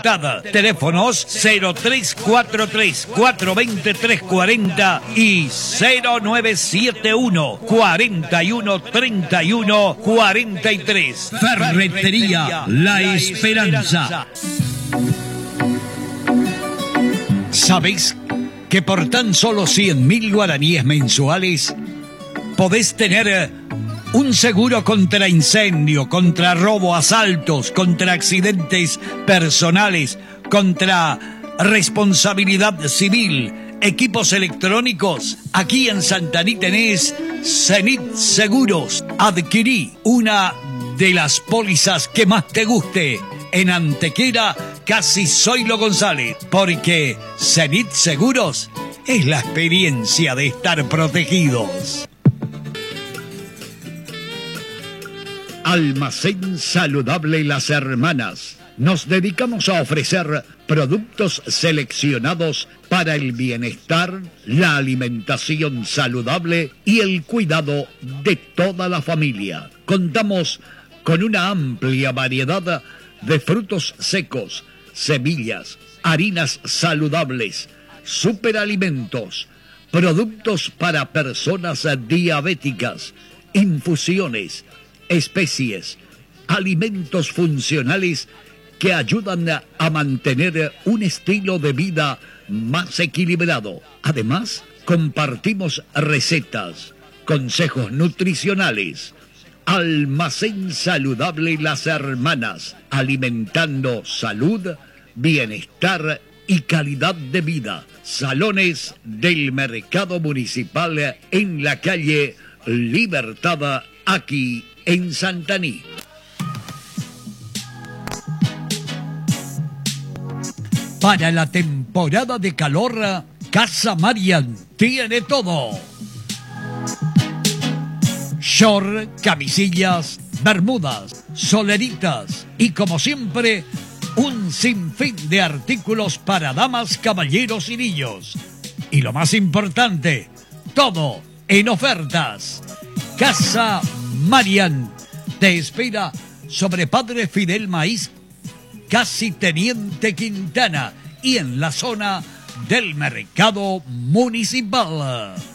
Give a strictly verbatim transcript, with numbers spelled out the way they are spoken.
Libertad. Teléfonos cero tres cuatro tres, cuatro dos cero, tres cuatro cero y cero nueve siete uno, cuarenta y uno, treinta y uno, cuarenta y tres. Ferretería La Esperanza. ¿Sabés que por tan solo cien mil guaraníes mensuales podés tener un seguro contra incendio, contra robo, asaltos, contra accidentes personales, contra responsabilidad civil, equipos electrónicos? Aquí en Santaní tenés Zenit Seguros. Adquirí una de las pólizas que más te guste en Antequera, casi Zoilo González, porque Zenit Seguros es la experiencia de estar protegidos. Almacén Saludable Las Hermanas. Nos dedicamos a ofrecer productos seleccionados para el bienestar, la alimentación saludable y el cuidado de toda la familia. Contamos con una amplia variedad de frutos secos, semillas, harinas saludables, superalimentos, productos para personas diabéticas, infusiones, especies, alimentos funcionales que ayudan a, a mantener un estilo de vida más equilibrado. Además, compartimos recetas, consejos nutricionales. Almacén Saludable Las Hermanas, alimentando salud, bienestar y calidad de vida. Salones del Mercado Municipal en la calle Libertad, aquí en Santaní. Para la temporada de calor, Casa Marian tiene todo. Short, camisillas, bermudas, soleritas y, como siempre, un sinfín de artículos para damas, caballeros y niños. Y lo más importante, todo en ofertas. Casa Marian te espera sobre Padre Fidel Maíz, casi Teniente Quintana, y en la zona del Mercado Municipal.